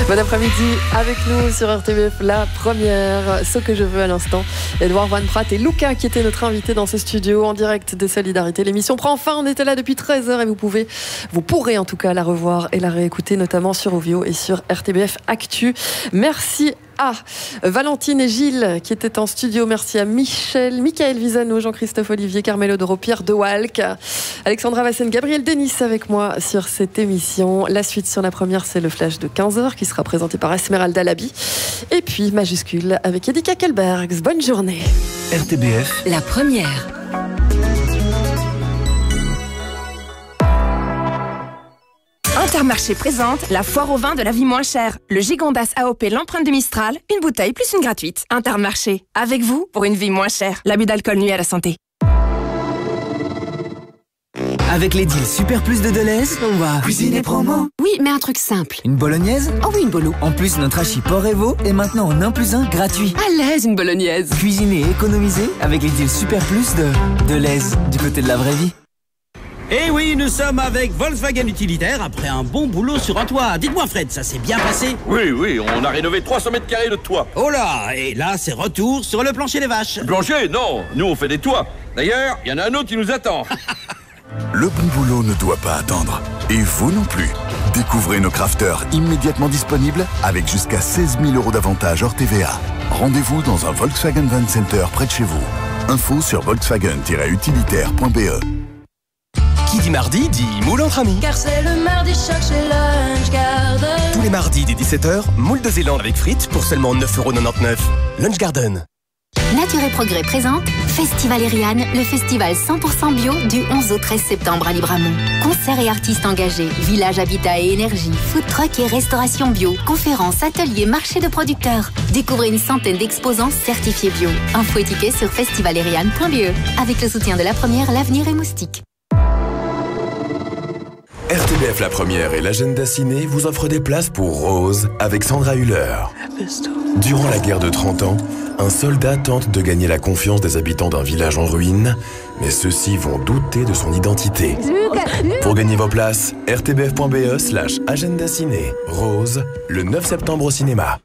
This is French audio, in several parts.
Bon après-midi avec nous sur RTBF, la première, ce que je veux à l'instant. Edouard Van Pratt et Luca qui étaient notre invité dans ce studio en direct de Solidarité. L'émission prend fin, on était là depuis 13h et vous pourrez en tout cas la revoir et la réécouter notamment sur Ovio et sur RTBF Actu. Merci à Valentine et Gilles qui étaient en studio. Merci à Michael Visano, Jean-Christophe Olivier, Carmelo Doro, Pierre Dewalck, Alexandra Vassen, Gabriel Denis avec moi sur cette émission. La suite sur la première, c'est le flash de 15h qui sera présenté par Esmeralda Labi. Et puis Majuscule avec Eddy Kakelbergs. Bonne journée. RTBF, la première. Intermarché présente la foire au vin de la vie moins chère. Le Gigondas AOP, l'empreinte de Mistral, une bouteille plus une gratuite. Intermarché, avec vous pour une vie moins chère. L'abus d'alcool nuit à la santé. avec les deals Super Plus de Deleuze, on va cuisiner promo. Oui, mais un truc simple. Une bolognaise? Oh oui, une bolo. En plus, notre hachis porc Evo est maintenant en 1 + 1 gratuit. À l'aise, une bolognaise. Cuisiner et économiser avec les deals Super Plus de Deleuze, du côté de la vraie vie. Eh oui, nous sommes avec Volkswagen Utilitaire après un bon boulot sur un toit. Dites-moi Fred, ça s'est bien passé? Oui, on a rénové 300 mètres carrés de toit. Oh là, et là c'est retour sur le plancher des vaches. Plancher? Non, nous on fait des toits. D'ailleurs, il y en a un autre qui nous attend. Le bon boulot ne doit pas attendre. Et vous non plus. Découvrez nos crafters immédiatement disponibles avec jusqu'à 16 000 € d'avantages hors TVA. Rendez-vous dans un Volkswagen Van Center près de chez vous. Info sur volkswagen-utilitaire.be. Qui dit mardi dit moule entre amis. Car c'est le mardi choc chez Lunch Garden. Tous les mardis dès 17h, moule de Zélande avec frites pour seulement 9,99 €. Lunch Garden. Nature et Progrès présente Festival Eriane, le festival 100% bio du 11 au 13 septembre à Libramont. Concerts et artistes engagés, village habitat et énergie, food truck et restauration bio, conférences, ateliers, marché de producteurs. Découvrez une centaine d'exposants certifiés bio. Info et tickets sur festivaleriane.be. Avec le soutien de La Première, l'Avenir et Moustique. RTBF La Première et l'Agenda Ciné vous offrent des places pour Rose avec Sandra Hüller. Durant la guerre de 30 ans, un soldat tente de gagner la confiance des habitants d'un village en ruine, mais ceux-ci vont douter de son identité. Pour gagner vos places, rtbf.be/agenda ciné. Rose, le 9 septembre au cinéma.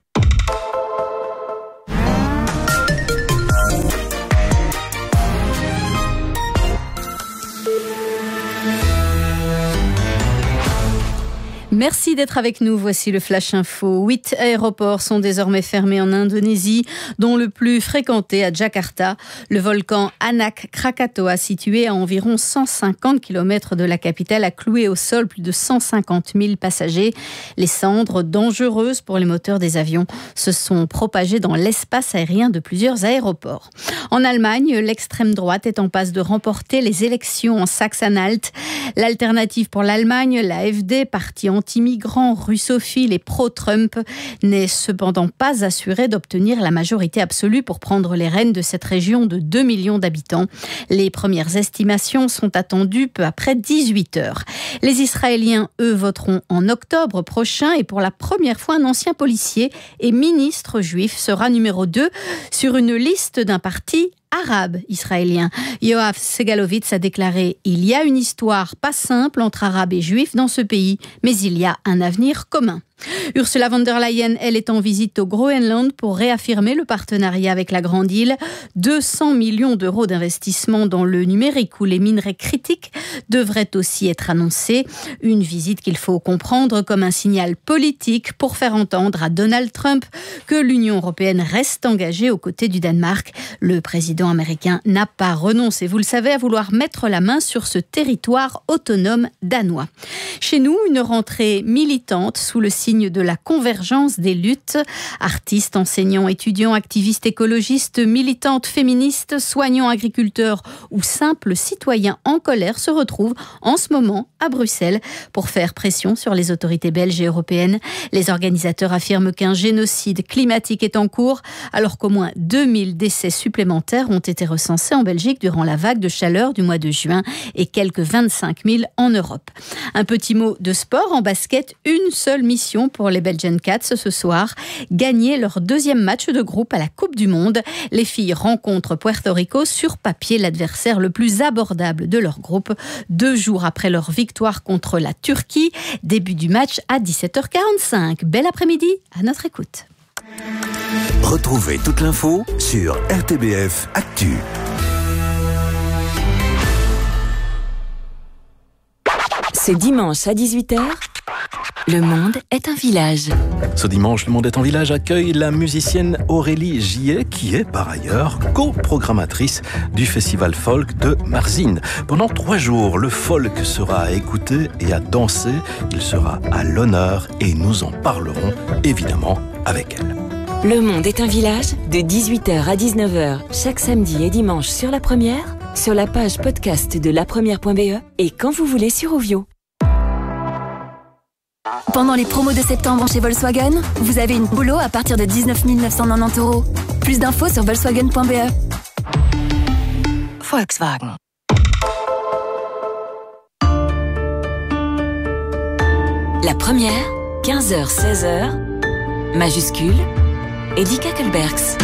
Merci d'être avec nous. Voici le Flash Info. 8 aéroports sont désormais fermés en Indonésie, dont le plus fréquenté à Jakarta. Le volcan Anak Krakatoa, situé à environ 150 km de la capitale, a cloué au sol plus de 150 000 passagers. Les cendres, dangereuses pour les moteurs des avions, se sont propagées dans l'espace aérien de plusieurs aéroports. En Allemagne, l'extrême droite est en passe de remporter les élections en Saxe-Anhalt. L'alternative pour l'Allemagne, l'AfD, parti anti-migrants, russophile et pro-Trump, n'est cependant pas assuré d'obtenir la majorité absolue pour prendre les rênes de cette région de 2 millions d'habitants. Les premières estimations sont attendues peu après 18 heures. Les Israéliens, eux, voteront en octobre prochain et pour la première fois, un ancien policier et ministre juif sera numéro 2 sur une liste d'un parti arabe israélien. Yoav Segalovitz a déclaré « Il y a une histoire pas simple entre arabes et juifs dans ce pays, mais il y a un avenir commun ». Ursula von der Leyen, elle, est en visite au Groenland pour réaffirmer le partenariat avec la Grande Île. 200 millions d'euros d'investissement dans le numérique ou les minerais critiques devraient aussi être annoncés. Une visite qu'il faut comprendre comme un signal politique pour faire entendre à Donald Trump que l'Union européenne reste engagée aux côtés du Danemark. Le président américain n'a pas renoncé, vous le savez, à vouloir mettre la main sur ce territoire autonome danois. Chez nous, une rentrée militante sous le signe de la convergence des luttes. Artistes, enseignants, étudiants, activistes écologistes, militantes féministes, soignants, agriculteurs ou simples citoyens en colère se retrouvent en ce moment à Bruxelles pour faire pression sur les autorités belges et européennes. Les organisateurs affirment qu'un génocide climatique est en cours alors qu'au moins 2000 décès supplémentaires ont été recensés en Belgique durant la vague de chaleur du mois de juin et quelques 25 000 en Europe. Un petit mot de sport en basket, une seule mission ambition pour les Belgian Cats ce soir, gagner leur deuxième match de groupe à la Coupe du Monde. Les filles rencontrent Puerto Rico, sur papier l'adversaire le plus abordable de leur groupe, 2 jours après leur victoire contre la Turquie. Début du match à 17h45. Bel après-midi, à notre écoute. Retrouvez toute l'info sur RTBF Actu. Ce dimanche à 18h, Le Monde est un village. Ce dimanche, Le Monde est un village accueille la musicienne Aurélie Gillet, qui est par ailleurs coprogrammatrice du festival folk de Marzines. Pendant 3 jours, le folk sera à écouter et à danser. Il sera à l'honneur et nous en parlerons évidemment avec elle. Le Monde est un village, de 18h à 19h, chaque samedi et dimanche sur La Première, sur la page podcast de lapremière.be et quand vous voulez sur Ovio. Pendant les promos de septembre chez Volkswagen, vous avez une Polo à partir de 19 990 €. Plus d'infos sur volkswagen.be. Volkswagen. La Première, 15h-16h, majuscule, Eddy Kakelbergs.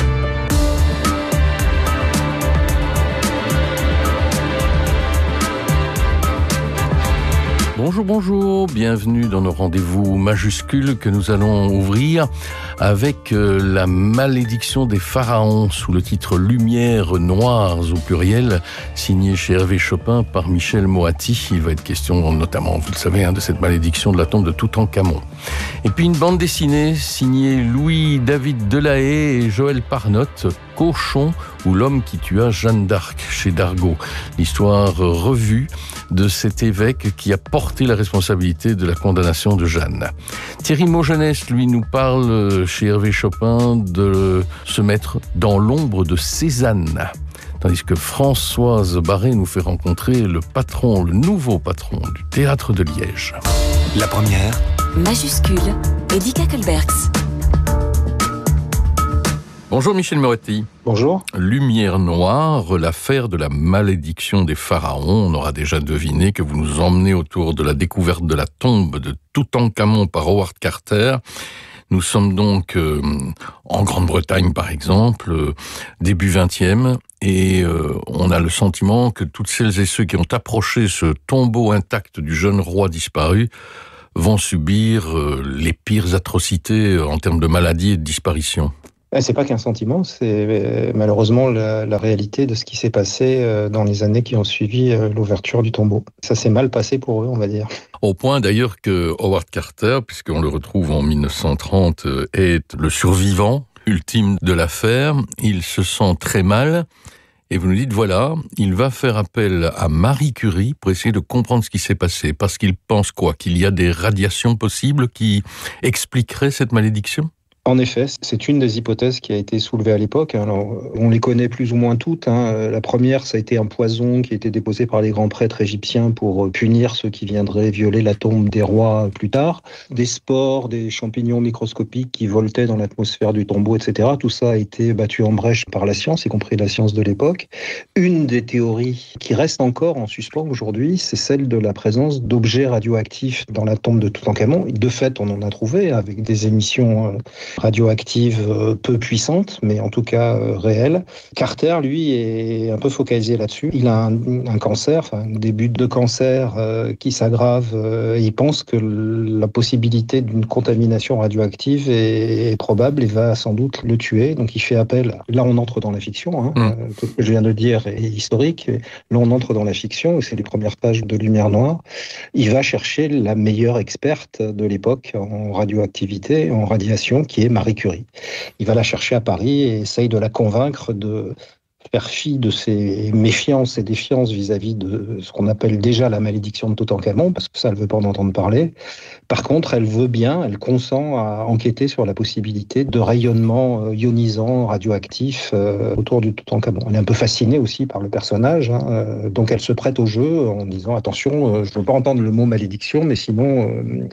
Bonjour, bienvenue dans nos rendez-vous majuscules que nous allons ouvrir avec la malédiction des pharaons sous le titre Lumières noires au pluriel, signé chez Hervé Chopin par Michel Moati. Il va être question notamment, vous le savez, de cette malédiction de la tombe de Toutankhamon. Et puis une bande dessinée signée Louis-David Delahaye et Joël Parnotte, Cochon ou l'homme qui tua Jeanne d'Arc chez Dargaud. L'histoire revue de cet évêque qui a porté la responsabilité de la condamnation de Jeanne. Thierry Maugenès, lui, nous parle chez Hervé Chopin de se mettre dans l'ombre de Cézanne. Tandis que Françoise Barré nous fait rencontrer le nouveau patron du Théâtre de Liège. La Première. Majuscule, Eddy Kakelbergs. Bonjour Michel Moretti. Bonjour. Lumière noire, l'affaire de la malédiction des pharaons. On aura déjà deviné que vous nous emmenez autour de la découverte de la tombe de Toutankhamon par Howard Carter. Nous sommes donc en Grande-Bretagne par exemple, début 20e, et on a le sentiment que toutes celles et ceux qui ont approché ce tombeau intact du jeune roi disparu vont subir les pires atrocités en termes de maladies et de disparitions. C'est pas qu'un sentiment, c'est malheureusement la réalité de ce qui s'est passé dans les années qui ont suivi l'ouverture du tombeau. Ça s'est mal passé pour eux, on va dire. Au point d'ailleurs que Howard Carter, puisqu'on le retrouve en 1930, est le survivant ultime de l'affaire. Il se sent très mal. Et vous nous dites, voilà, il va faire appel à Marie Curie pour essayer de comprendre ce qui s'est passé. Parce qu'il pense quoi ? Qu'il y a des radiations possibles qui expliqueraient cette malédiction ? En effet, c'est une des hypothèses qui a été soulevée à l'époque. Alors, on les connaît plus ou moins toutes. La première, ça a été un poison qui a été déposé par les grands prêtres égyptiens pour punir ceux qui viendraient violer la tombe des rois plus tard. Des spores, des champignons microscopiques qui voltaient dans l'atmosphère du tombeau, etc. Tout ça a été battu en brèche par la science, y compris la science de l'époque. Une des théories qui reste encore en suspens aujourd'hui, c'est celle de la présence d'objets radioactifs dans la tombe de Toutankhamon. De fait, on en a trouvé avec des émissions radioactive peu puissante, mais en tout cas réelle. Carter, lui, est un peu focalisé là-dessus. Il a un cancer, un début de cancer qui s'aggrave. Il pense que la possibilité d'une contamination radioactive est probable et va sans doute le tuer. Donc il fait appel, là on entre dans la fiction, tout ce que je viens de dire est historique. Là on entre dans la fiction, c'est les premières pages de Lumière noire. Il va chercher la meilleure experte de l'époque en radioactivité, en radiation, qui est Marie Curie. Il va la chercher à Paris et essaye de la convaincre de faire fi de ses méfiances et défiances vis-à-vis de ce qu'on appelle déjà la malédiction de Toutankhamon, parce que ça, elle ne veut pas en entendre parler. Par contre, elle consent à enquêter sur la possibilité de rayonnement ionisant, radioactif autour du Toutankhamon. Elle est un peu fascinée aussi par le personnage, donc elle se prête au jeu en disant « Attention, je ne veux pas entendre le mot malédiction, mais sinon, on y va ».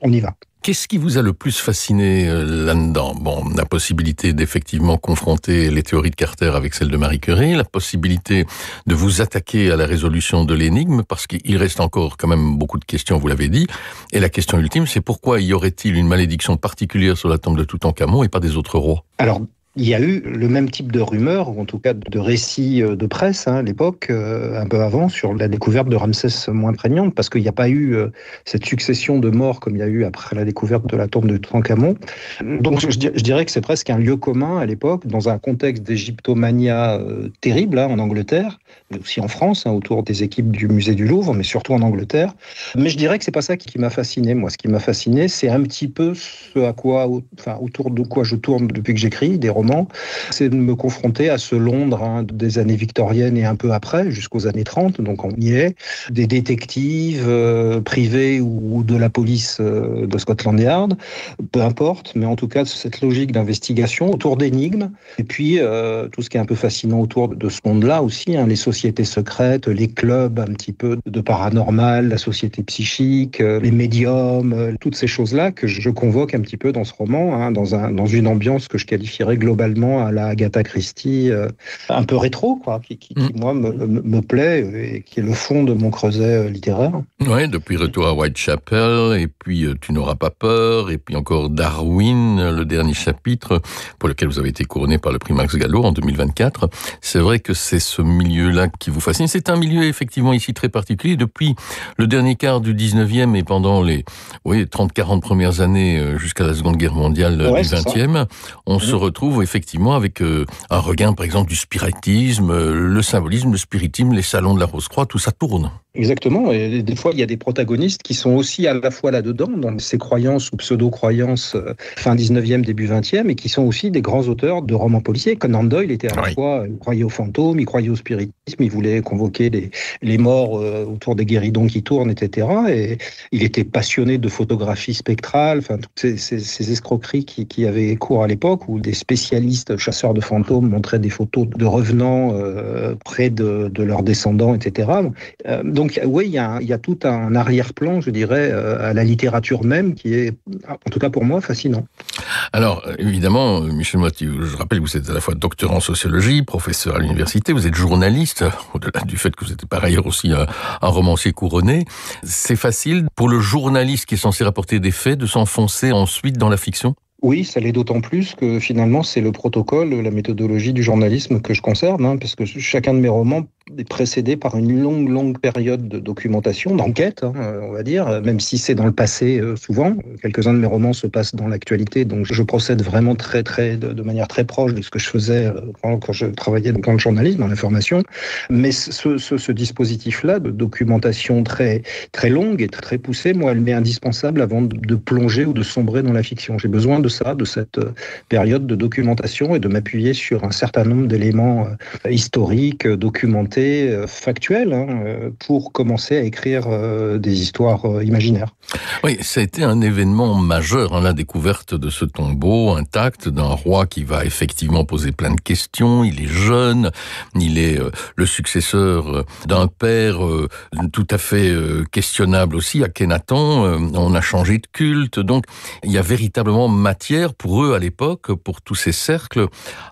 Qu'est-ce qui vous a le plus fasciné là-dedans? Bon, la possibilité d'effectivement confronter les théories de Carter avec celles de Marie Curie, la possibilité de vous attaquer à la résolution de l'énigme, parce qu'il reste encore quand même beaucoup de questions, vous l'avez dit, et la question ultime, c'est pourquoi y aurait-il une malédiction particulière sur la tombe de Toutankhamon et pas des autres rois? Alors, il y a eu le même type de rumeurs, ou en tout cas de récits de presse à l'époque, un peu avant, sur la découverte de Ramsès moins prégnante, parce qu'il n'y a pas eu cette succession de morts comme il y a eu après la découverte de la tombe de Toutankhamon. Donc je dirais que c'est presque un lieu commun à l'époque, dans un contexte d'égyptomania terrible en Angleterre, mais aussi en France, autour des équipes du musée du Louvre, mais surtout en Angleterre. Mais je dirais que c'est pas ça qui m'a fasciné. Moi, ce qui m'a fasciné, c'est un petit peu ce à quoi, autour de quoi je tourne depuis que j'écris des romans, c'est de me confronter à ce Londres des années victoriennes et un peu après, jusqu'aux années 30, donc on y est, des détectives privés ou de la police de Scotland Yard, peu importe, mais en tout cas cette logique d'investigation autour d'énigmes, et puis tout ce qui est un peu fascinant autour de ce monde-là aussi, les sociétés secrètes, les clubs un petit peu de paranormal, la société psychique, les médiums, toutes ces choses-là que je convoque un petit peu dans ce roman, dans une ambiance que je qualifierais globalement à la Agatha Christie, un peu rétro, quoi, qui moi me plaît et qui est le fond de mon creuset littéraire. Oui, depuis Retour à Whitechapel, et puis Tu n'auras pas peur, et puis encore Darwin, le dernier chapitre, pour lequel vous avez été couronné par le prix Max Gallo en 2024. C'est vrai que c'est ce milieu-là qui vous fascine. C'est un milieu effectivement ici très particulier. Depuis le dernier quart du 19e et pendant les 30-40 premières années jusqu'à la Seconde Guerre mondiale du 20e, on se retrouve effectivement avec un regain par exemple du spiritisme, le symbolisme, le spiritisme, les salons de la Rose-Croix, tout ça tourne. Exactement, et des fois il y a des protagonistes qui sont aussi à la fois là-dedans, dans ces croyances ou pseudo-croyances fin 19e, début 20e, et qui sont aussi des grands auteurs de romans policiers. Conan Doyle était à la fois, il croyait aux fantômes, il croyait au spiritisme, il voulait convoquer les morts autour des guéridons qui tournent, etc. Et il était passionné de photographie spectrale, enfin toutes ces escroqueries qui avaient cours à l'époque, où des spécialistes chasseurs de fantômes montraient des photos de revenants près de leurs descendants, etc. Donc oui, il y a tout un arrière-plan, je dirais, à la littérature même, qui est, en tout cas pour moi, fascinant. Alors, évidemment, Michel Moiti, je rappelle que vous êtes à la fois docteur en sociologie, professeur à l'université, vous êtes journaliste, au-delà du fait que vous êtes par ailleurs aussi un romancier couronné. C'est facile pour le journaliste qui est censé rapporter des faits de s'enfoncer ensuite dans la fiction ? Oui, ça l'est d'autant plus que finalement c'est le protocole, la méthodologie du journalisme que je conserve, parce que chacun de mes romans est précédé par une longue période de documentation, d'enquête, on va dire, même si c'est dans le passé souvent. Quelques-uns de mes romans se passent dans l'actualité, donc je procède vraiment de manière très proche de ce que je faisais quand je travaillais dans le journalisme, dans l'information. Mais ce dispositif-là de documentation très longue et très poussée, moi, elle m'est indispensable avant de plonger ou de sombrer dans la fiction. J'ai besoin de cette période de documentation et de m'appuyer sur un certain nombre d'éléments historiques, documentés, factuels, pour commencer à écrire des histoires imaginaires. Oui, ça a été un événement majeur, la découverte de ce tombeau intact d'un roi qui va effectivement poser plein de questions. Il est jeune, il est le successeur d'un père tout à fait questionnable aussi, Akhenaton. On a changé de culte, donc il y a véritablement matière pour eux à l'époque, pour tous ces cercles,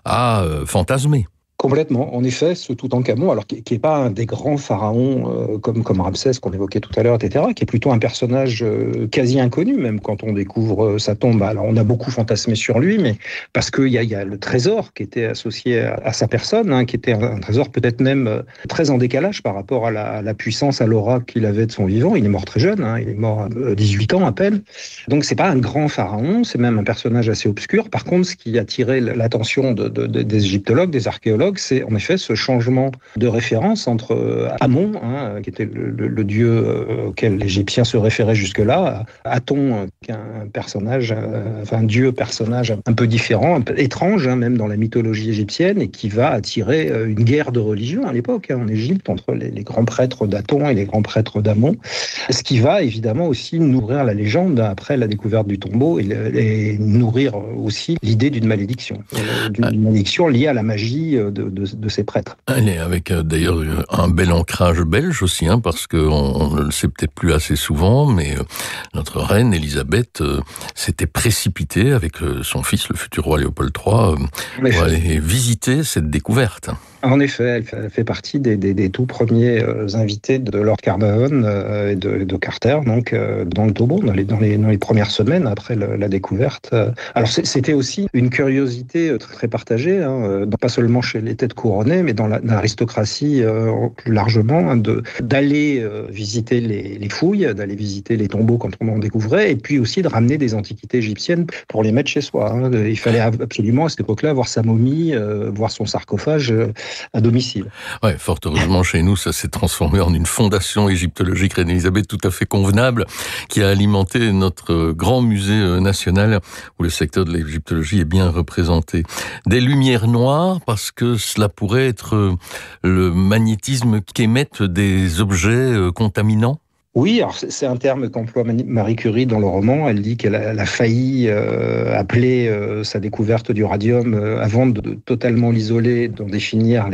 à fantasmer. Complètement. En effet, ce Toutankhamon, alors qui n'est pas un des grands pharaons comme Ramsès qu'on évoquait tout à l'heure, etc., qui est plutôt un personnage quasi inconnu, même quand on découvre sa tombe. Alors on a beaucoup fantasmé sur lui, mais parce qu'il y a le trésor qui était associé à sa personne, qui était un trésor peut-être même très en décalage par rapport à la puissance, à l'aura qu'il avait de son vivant. Il est mort très jeune, il est mort à 18 ans à peine. Donc c'est pas un grand pharaon, c'est même un personnage assez obscur. Par contre, ce qui a attiré l'attention des égyptologues, des archéologues, c'est en effet ce changement de référence entre Amon, qui était le dieu auquel les Égyptiens se référaient jusque-là, Aton, qui est un personnage, un dieu-personnage un peu différent, un peu étrange, même dans la mythologie égyptienne, et qui va attirer une guerre de religion à l'époque, en Égypte, entre les grands prêtres d'Aton et les grands prêtres d'Amon, ce qui va évidemment aussi nourrir la légende après la découverte du tombeau et nourrir aussi l'idée d'une malédiction liée à la magie de ces prêtres. Allez, avec d'ailleurs un bel ancrage belge aussi, parce qu'on ne le sait peut-être plus assez souvent, mais notre reine Élisabeth s'était précipitée avec son fils, le futur roi Léopold III, pour aller visiter cette découverte. En effet, elle fait partie des tout premiers invités de Lord Carnarvon et de Carter, donc dans le Toulon, dans les premières semaines après la découverte. Alors c'était aussi une curiosité très partagée, pas seulement chez les têtes couronnées, mais dans l'aristocratie plus largement, d'aller visiter les fouilles, d'aller visiter les tombeaux quand on en découvrait, et puis aussi de ramener des antiquités égyptiennes pour les mettre chez soi. Il fallait absolument à cette époque-là voir sa momie, voir son sarcophage à domicile. Ouais, fort heureusement chez nous, ça s'est transformé en une fondation égyptologique Reine Elisabeth tout à fait convenable, qui a alimenté notre grand musée national où le secteur de l'égyptologie est bien représenté. Des lumières noires parce que cela pourrait être le magnétisme qu'émettent des objets contaminants. Oui, alors c'est un terme qu'emploie Marie Curie dans le roman. Elle dit qu'elle a failli appeler sa découverte du radium avant de totalement l'isoler, d'en définir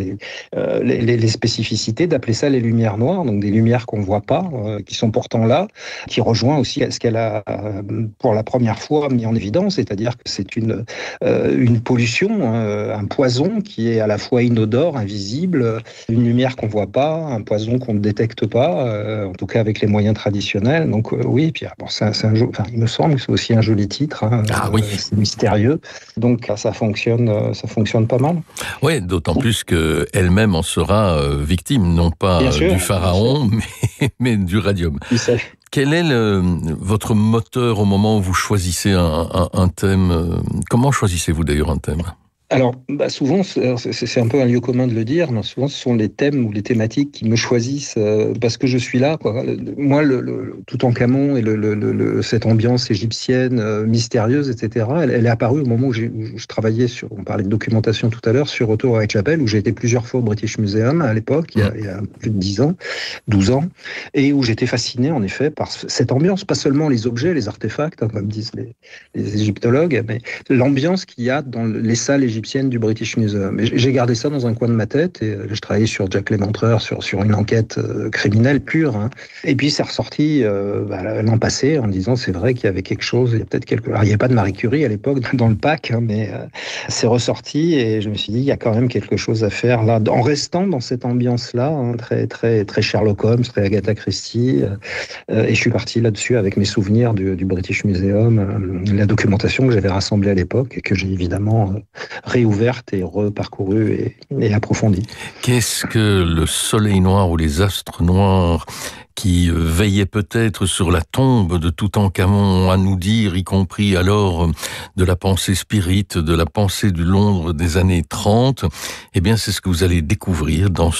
les spécificités, d'appeler ça les lumières noires, donc des lumières qu'on ne voit pas, qui sont pourtant là, qui rejoint aussi ce qu'elle a pour la première fois mis en évidence, c'est-à-dire que c'est une pollution, un poison qui est à la fois inodore, invisible, une lumière qu'on ne voit pas, un poison qu'on ne détecte pas, en tout cas avec les moyens traditionnels. Donc oui, puis il me semble que c'est aussi un joli titre. Oui. C'est mystérieux. Donc ça fonctionne pas mal. Oui, d'autant plus qu'elle-même en sera victime, non pas du pharaon, mais du radium. Quel est votre moteur au moment où vous choisissez un thème? Comment choisissez-vous d'ailleurs un thème? Alors, souvent, c'est un peu un lieu commun de le dire, mais souvent, ce sont les thèmes ou les thématiques qui me choisissent parce que je suis là, quoi. Moi, Toutankhamon et cette ambiance égyptienne, mystérieuse, etc., elle est apparue au moment où je travaillais on parlait de documentation tout à l'heure, sur Retour à Whitechapel, où j'ai été plusieurs fois au British Museum à l'époque, il y a plus de 12 ans, et où j'étais fasciné, en effet, par cette ambiance, pas seulement les objets, les artefacts, comme disent les égyptologues, mais l'ambiance qu'il y a dans les salles égyptiennes du British Museum. Et j'ai gardé ça dans un coin de ma tête et je travaillais sur Jack l'Éventreur, sur une enquête criminelle pure. Et puis c'est ressorti l'an passé en disant c'est vrai qu'il y avait quelque chose, il y a peut-être Alors, il n'y avait pas de Marie Curie à l'époque dans le pack, mais c'est ressorti et je me suis dit il y a quand même quelque chose à faire là, en restant dans cette ambiance-là, très, très, très Sherlock Holmes, très Agatha Christie. Et je suis parti là-dessus avec mes souvenirs du British Museum, la documentation que j'avais rassemblée à l'époque et que j'ai évidemment réouverte et reparcourue et approfondie. Qu'est-ce que le soleil noir ou les astres noirs qui veillaient peut-être sur la tombe de Toutankhamon ont à nous dire, y compris alors de la pensée spirite, de la pensée du Londres des années 30, eh bien c'est ce que vous allez découvrir dans